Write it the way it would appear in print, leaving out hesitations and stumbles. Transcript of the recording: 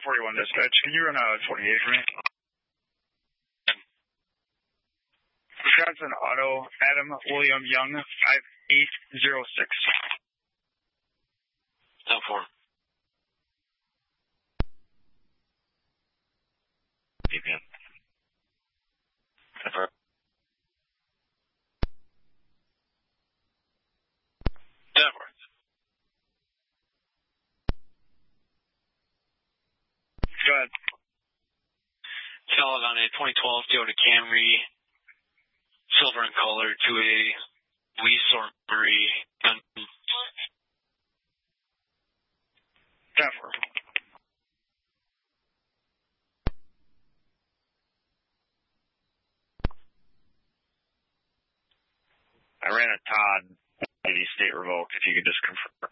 41 dispatch. Can you run a 28 for me? Wisconsin Auto, Adam William Young, 5806. 10-4. BPM. 10-4. 10-4. Go ahead. Solid on a 2012 Toyota Camry, silver in color, to a lease or free. 10-4. I ran a Todd, the state revoked, if you could just confirm.